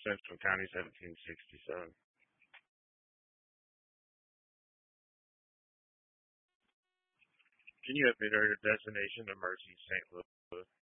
Central County, 1767. Can you update our destination of Mercy, St. Louis?